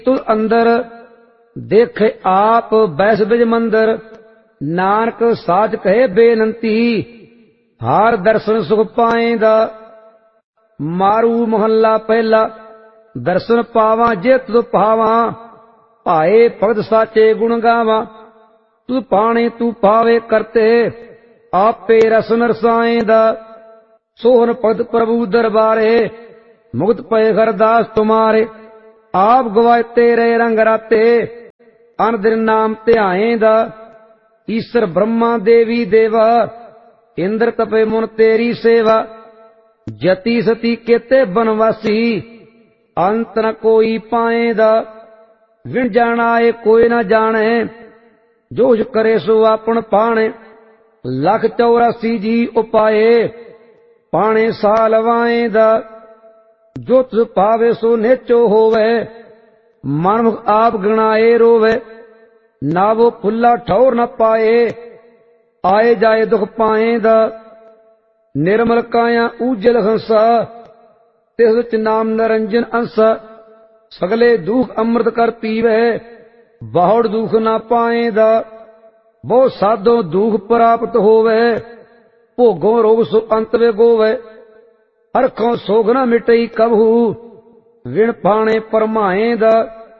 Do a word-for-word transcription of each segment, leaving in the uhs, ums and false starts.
तु अंदर देखे आप बैस बिज मंदर। नानक साच कहे बेनंती हार दर्शन सुख पाएंदा। मारू मोहल्ला पहला दर्शन पावा जे तुद पावा। भाए भगत साचे गुण गावा तू पाने तू पावे करते। आपे रसन रसाएंदा सोहन भगत प्रभु दरबारे। मुक्त पए हरदास तुम्हारे आप गवाए तेरे रंग राते। अन दिन नाम ध्याएंदा ईश्वर ब्रह्मा देवी देवा। इंद्र तपे मुन तेरी सेवा। जति सती केते बनवासी अंत न कोई पाएंदा। विण जानाए कोई न जाने जो करे सो आपन पाने। लख चौरासी जी उपाए पाने साल वाएंदा। जो तुझ पावे सो नेचो होवे मनमुख आप गणाए रोवे। ना वो फुल्ला ठौर न पाए आए जाए दुख पाएंदा। निर्मल काया उज्जल हंसा तिस विच नाम निरंजन अंसा। सगले दुख अमृत कर पीवे बहुड़ दुख ना पाएंदा। बहु साधो दुख प्राप्त होवे भोगों रोग सो अंत वे गोवे। अरखों सोग न मिटई कबहू विण पाने परमाएंदा।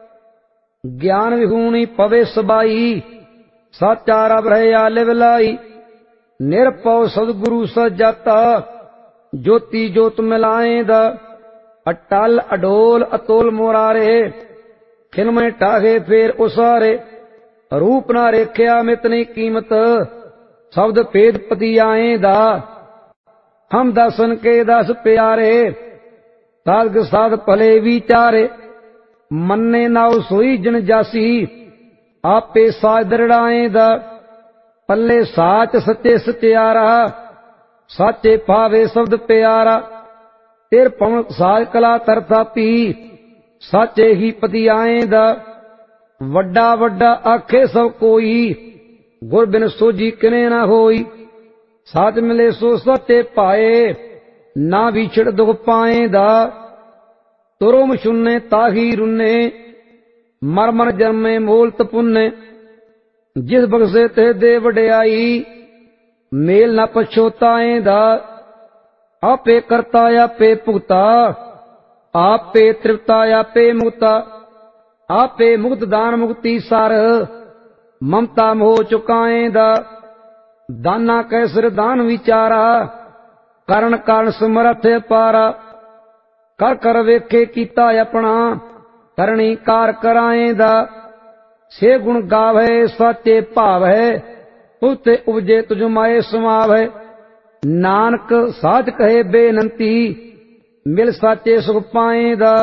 ज्ञान विहूणी पवे सबाई साचा रब रहे आले विलाई। निरपौ सदगुरु सजाता ज्योति ज्योत मिलाएंदा। अटल अडोल अतोल मोरारे खिलमे टाहे फेर उसारे। रूप ना रेख्या मितनी कीमत शब्द भेद पति आएंदा। हम दसन के दस प्यारे साध साध भले विचारे। मन्ने नाउ सोई जन जासी आपे साज दरड़ाएंदा। पल्ले साच सच्चे सत्यारा साचे पावे शब्द प्यारा। तेर पवन साज कला तरता पी साचे ही पति आएंदा। वड्डा वड्डा आखे सब कोई गुर बिन सोजी किने ना होई। साच मिले सो सच्चे पाए ना विछड़ दुख पाएंदा। तुरुम शुन्ने ताही रुन्ने मर मर जन्मे मोलत पुन्ने। जिस बख्शे ते दे वड्याई मेल न पछोताएंदा। आपे करता आपे भुगता आपे तृप्ता आपे मुक्ता। आपे मुक्त दान मुक्ति सार ममता मोह चुकाएंदा। दाना कैसर दान विचारा करण कारण समर्थ पारा। कर कर वेखे कीता अपना करणी कार कराएंदा। छे गुण गावे साचे भाव है उते उपजे तुझ माए समाव है। नानक साच कहे बेनंती मिल साचे सुख पाएंदा।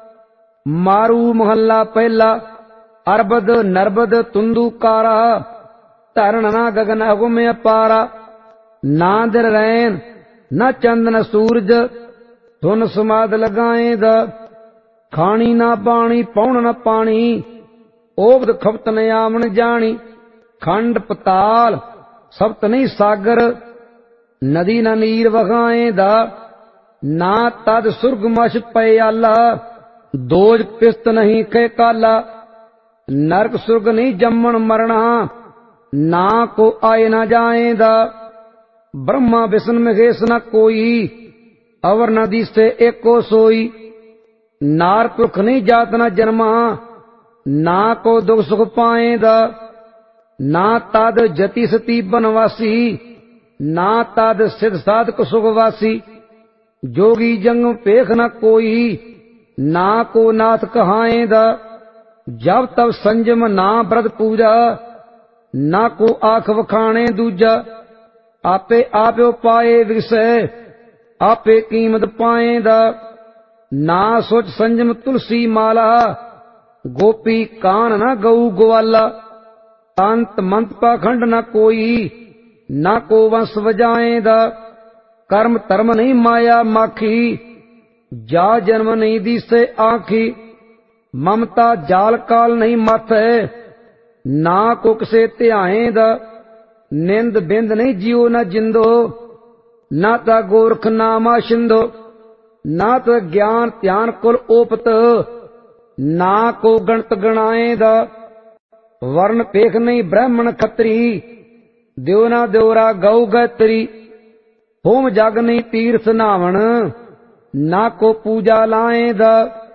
मारू मोहल्ला पहला अरबद नरबद तुंदुकारा। धरण ना गगन हुम अपारा। ना दिर रैन न चंद न सूरज धुन समाद लगाएंदा। खानी ना पानी पौण न पानी ओबद खपत न आमन जानी। खंड पताल सप्त नहीं सागर नदी न नीर वगाएंदा। ना तद सुर्ग मछ पयाला दोज पिस्त नहीं खे काला। नरक सुर्ग नहीं जम्मन मरना ना को आए न जाएंदा। ब्रह्मा विष्णु महेश न कोई अवर नदी से एको सोई। नार पुरख नहीं जात न जन्मा ना को दुख सुख पाएंदा। ना तद जति सती बनवासी ना तद सिद्ध साधक सुखवासी। जोगी जंग पेख न कोई ना को नाथ कहाएंदा। जब तब संजम ना व्रत पूजा ना को आख वखाणे दूजा। आपे आपो पाए विषय आपे कीमत पाएंदा। ना सोच संजम तुलसी माला गोपी कान न गऊ ग्वाला। अंत मंत पाखंड न कोई ना को वंश वजाएंदा। कर्म धर्म नहीं माया माखी जा जन्म नहीं दिसे आखी। ममता जाल काल नहीं मत है ना को किसे ध्याएंदा। निंद बिंद नहीं जियो न जिंदो ना ता गोरख नामा शिंदो। ना तो ज्ञान ध्यान कुल ओपत ਨਾ ਕੋ ਗਣਤ ਗਣਾਏਂਦਾ। ਵਰਨ ਪੇਖ ਨਹੀਂ ਬ੍ਰਾਹਮਣ ਖੱਤਰੀ, ਦਿਓ ਨਾ ਦਿਉਰਾ ਗਊ ਗੈਤਰੀ। ਹੋਮ ਜਗ ਨਹੀਂ ਤੀਰਥ ਨਾਵਣ, ਨਾ ਕੋ ਪੂਜਾ ਲਾਏਂਦਾ।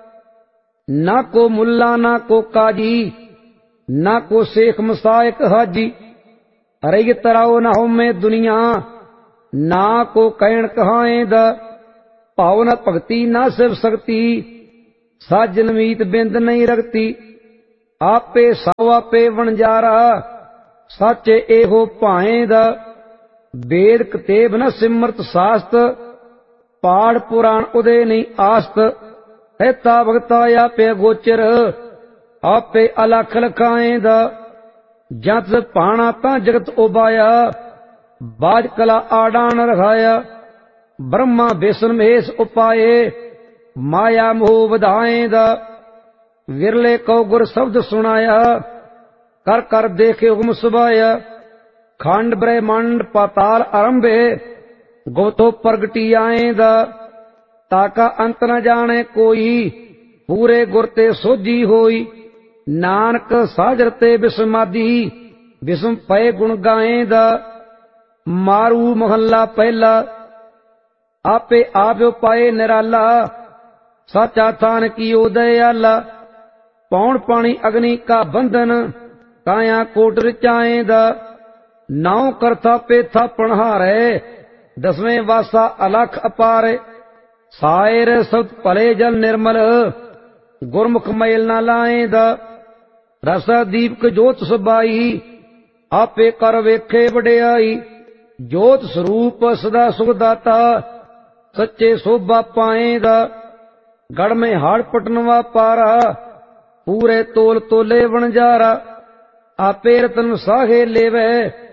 ਨਾ ਕੋ ਮੁੱਲਾ ਨਾ ਕੋ ਕਾਜੀ, ਨਾ ਕੋ ਸ਼ੇਖ ਮਸਾਇਕ ਹਾਜੀ। ਰਹੀ ਤਰਾਓ ਨਾ ਹੋਮੇ ਦੁਨੀਆ, ਨਾ ਕੋ ਕਹਿਣ ਕਹਾਏਂਦਾ। ਭਾਉ ਨਾ ਭਗਤੀ ਨਾ ਸਿਵ ਸਕਤੀ, ਸਾਜਨ ਮੀਤ ਬਿੰਦ ਨਹੀਂ ਰਗਤੀ। ਆਪੇ ਸਭ ਆਪੇ ਵਣਜਾਰਾ, ਸਾਚੇ ਇਹੋ ਭਾਏਂਦਾ। ਵੇਦ ਕਤੇਬ ਨ ਸਿਮਰਤ ਸਾਸਤ, ਪਾੜ ਪੁਰਾਣ ਉਦੇ ਨਹੀਂ ਆਸਤ। ਐਤਾ ਭਗਤਾ ਆਪੇ ਗੋਚਰ, ਆਪੇ ਅਲਖ ਲਖਾਏਂਦਾ। ਜਤ ਪਾਣਾ ਤਾਂ ਜਗਤ ਉਬਾਇਆ, ਬਾਜ ਕਲਾ ਆਡਾਨ ਰਖਾਇਆ। ਬ੍ਰਹਮਾ ਵਿਸ਼ਨ ਮਹੇਸ਼ ਉਪਾਏ, ਮਾਇਆ ਮੋਹ ਵਧਾਏਂਦਾ। ਵਿਰਲੇ ਕਉ ਗੁਰ ਸ਼ਬਦ ਸੁਣਾਇਆ, ਕਰ ਕਰ ਦੇਖੇ ਹੁਕਮ ਸੁਭਾਇਆ। ਖੰਡ ਬ੍ਰਹਮੰਡ ਪਾਤਾਲ ਆਰੰਭੇ, ਗੋਤੋ ਪ੍ਰਗਟੀ ਆਏਂਦਾ। ਤਾਕਾ ਅੰਤ ਨ ਜਾਣੇ ਕੋਈ, ਪੂਰੇ ਗੁਰ ਤੇ ਸੋਝੀ ਹੋਈ। ਨਾਨਕ ਸਾਜਰ ਤੇ ਬਿਸਮਾਦੀ, ਬਿਸਮ ਪਏ ਗੁਣ ਗਾਏਂਦਾ। ਮਾਰੂ ਮਹੱਲਾ ਪਹਿਲਾ, ਆਪੇ ਆਪ ਪਾਏ ਨਿਰਾਲਾ। ਸਾਚਾ ਥਾਨ ਕੀਓ ਦਇਆਲਾ। ਪੌਣ ਪਾਣੀ ਅਗਨੀ ਕਾ ਬੰਧਨ, ਕਾਇਆ ਕੋਟ ਰਚਾਏਂਦਾ। ਨਾਉ ਕਰਤਾ ਪੇਥਾ ਪਣਹਾਰੇ, ਦਸਵੇਂ ਵਾਸਾ ਅਲਖ ਅਪਾਰੇ। ਸਾਇਰ ਸਬਦ ਭਲੇ ਜਲ ਨਿਰਮਲ, ਗੁਰਮੁਖ ਮੈਲ ਨਾ ਲਾਏਂਦਾ। ਰਸਾ ਦੀਪਕ ਜੋਤ ਸਬਾਈ, ਆਪੇ ਕਰ ਵੇਖੇ ਵਡਿਆਈ। ਜੋਤ ਸਰੂਪ ਸਦਾ ਸੁਖ ਦਾਤਾ, ਸੱਚੇ ਸੋਭਾ ਪਾਏਂਦਾ। ਗੜ ਮੈਂ ਹਾੜ ਪਟਨਵਾ ਪਾਰਾ, ਪੂਰੇ ਤੋਲ ਤੋਲੇ ਵਣਜਾਰਾ। ਆਪੇ ਰਤਨ ਸਾਹੇ ਲੇਵੇ,